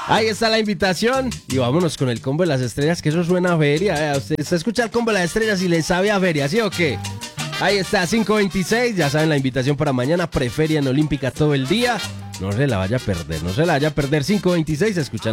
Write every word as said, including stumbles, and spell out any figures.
Ahí está la invitación y vámonos con el combo de las estrellas, que eso suena a feria. ¿eh? Usted, usted escucha el combo de las estrellas y le sabe a feria, ¿sí o qué? Ahí está, cinco veintiséis, ya saben la invitación para mañana, preferia en Olímpica todo el día. No se la vaya a perder, no se la vaya a perder, cinco veintiséis, escuchando